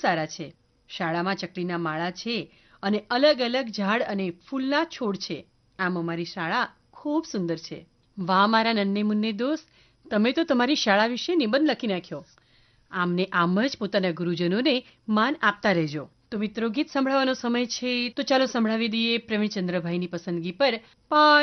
સારા છે. શાળામાં ચકલીના માળા છે અને અલગ અલગ ઝાડ અને ફૂલના છોડ છે. આમ અમારી શાળા ખૂબ સુંદર છે. વાહ મારા નન્હે-મુન્ને દોસ્ત, તમે તો તમારી શાળા વિશે નિબંધ લખી નાખ્યો. આમ ને આમ જ પોતાના ગુરુજનોને માન આપતા રહેજો. તો મિત્રો, ગીત સંભળાવવાનો સમય છે, તો ચાલો સંભળાવી દઈએ પ્રવીણચંદ્રભાઈની પસંદગી પર